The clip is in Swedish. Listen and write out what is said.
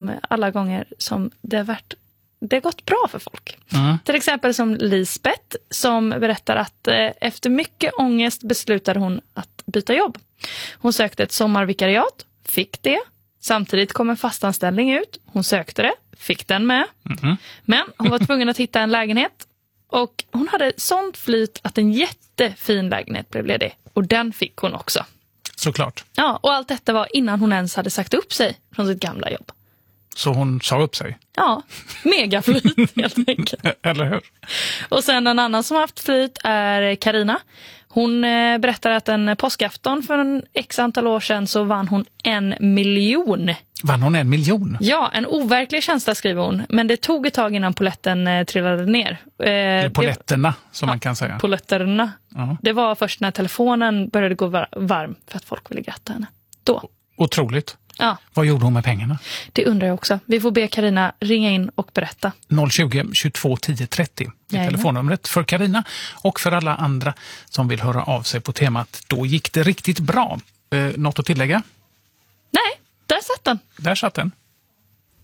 om alla gånger som det har gått bra för folk. Till exempel som Lisbeth som berättar att efter mycket ångest beslutade hon att byta jobb. Hon sökte ett sommarvikariat, fick det. Samtidigt kom en fastanställning ut. Hon sökte det, fick den med. Men hon var tvungen att hitta en lägenhet. Och hon hade sånt flyt att en jättefin lägenhet blev ledig. Och den fick hon också. Såklart. Ja, och allt detta var innan hon ens hade sagt upp sig från sitt gamla jobb. Så hon sa upp sig? Ja, megaflyt helt enkelt. Eller hur? Och sen en annan som har haft flyt är Carina. Hon berättar att en påskafton för en x antal år sedan så vann hon 1 miljon. Vann hon 1 miljon? Ja, en overklig känsla skriver hon. Men det tog ett tag innan poletten trillade ner. Poletterna som man kan säga. Poletterna. Det var först när telefonen började gå varm för att folk ville gratta henne. Då. Otroligt. Ja. Vad gjorde hon med pengarna? Det undrar jag också. Vi får be Carina ringa in och berätta. 020 22 10 30 är telefonnumret för Carina och för alla andra som vill höra av sig på temat Då gick det riktigt bra. Något att tillägga? Nej, där satt den. Där satt den.